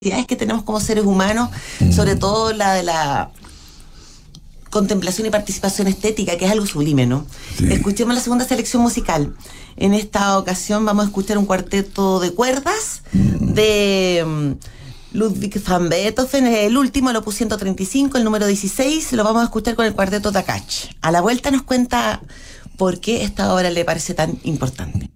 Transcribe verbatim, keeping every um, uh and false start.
que tenemos como seres humanos, mm. sobre todo la de la contemplación y participación estética, que es algo sublime, ¿no? Sí. Escuchemos la segunda selección musical. En esta ocasión vamos a escuchar un cuarteto de cuerdas mm. de um, Ludwig van Beethoven, el último, el opus ciento treinta y cinco, el número dieciséis, lo vamos a escuchar con el cuarteto Takach. A la vuelta nos cuenta por qué esta obra le parece tan importante.